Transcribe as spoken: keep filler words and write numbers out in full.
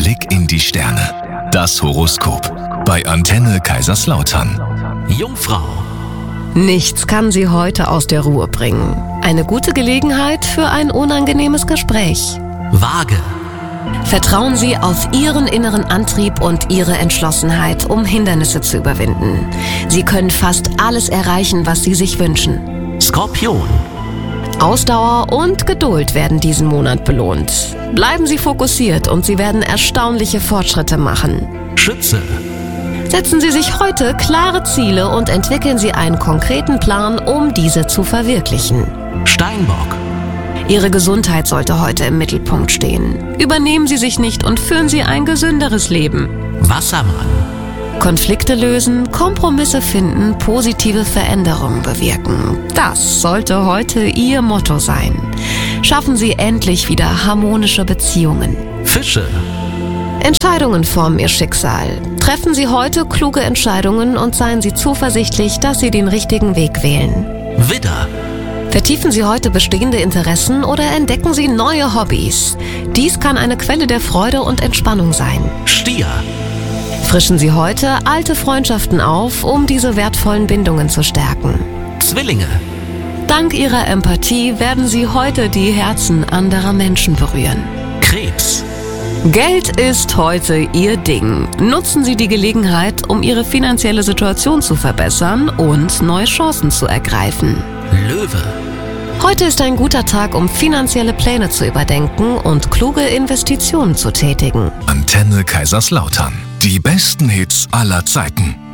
Blick in die Sterne. Das Horoskop bei Antenne Kaiserslautern. Jungfrau. Nichts kann Sie heute aus der Ruhe bringen. Eine gute Gelegenheit für ein unangenehmes Gespräch. Waage. Vertrauen Sie auf Ihren inneren Antrieb und Ihre Entschlossenheit, um Hindernisse zu überwinden. Sie können fast alles erreichen, was Sie sich wünschen. Skorpion. Ausdauer und Geduld werden diesen Monat belohnt. Bleiben Sie fokussiert und Sie werden erstaunliche Fortschritte machen. Schütze. Setzen Sie sich heute klare Ziele und entwickeln Sie einen konkreten Plan, um diese zu verwirklichen. Steinbock. Ihre Gesundheit sollte heute im Mittelpunkt stehen. Übernehmen Sie sich nicht und führen Sie ein gesünderes Leben. Wassermann. Konflikte lösen, Kompromisse finden, positive Veränderungen bewirken. Das sollte heute Ihr Motto sein. Schaffen Sie endlich wieder harmonische Beziehungen. Fische. Entscheidungen formen Ihr Schicksal. Treffen Sie heute kluge Entscheidungen und seien Sie zuversichtlich, dass Sie den richtigen Weg wählen. Widder. Vertiefen Sie heute bestehende Interessen oder entdecken Sie neue Hobbys. Dies kann eine Quelle der Freude und Entspannung sein. Stier. Frischen Sie heute alte Freundschaften auf, um diese wertvollen Bindungen zu stärken. Zwillinge. Dank Ihrer Empathie werden Sie heute die Herzen anderer Menschen berühren. Krebs. Geld ist heute Ihr Ding. Nutzen Sie die Gelegenheit, um Ihre finanzielle Situation zu verbessern und neue Chancen zu ergreifen. Löwe. Heute ist ein guter Tag, um finanzielle Pläne zu überdenken und kluge Investitionen zu tätigen. Antenne Kaiserslautern. Die besten Hits aller Zeiten.